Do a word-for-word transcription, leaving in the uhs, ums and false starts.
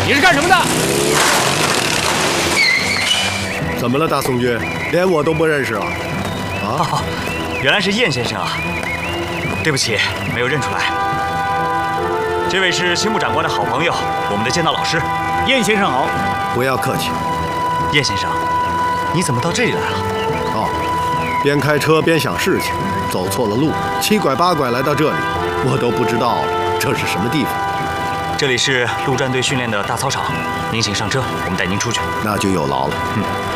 你是干什么的？ 怎么了，大宋军？连我都不认识啊？啊？ 哦，原来是燕先生啊！对不起，没有认出来。这位是刑部长官的好朋友，我们的剑道老师。 燕先生好。 不要客气。 燕先生，你怎么到这里来了？ 哦，边开车边想事情，走错了路，七拐八拐来到这里，我都不知道这是什么地方。 这里是陆战队训练的大操场，您请上车，我们带您出去。 那就有劳了。 嗯。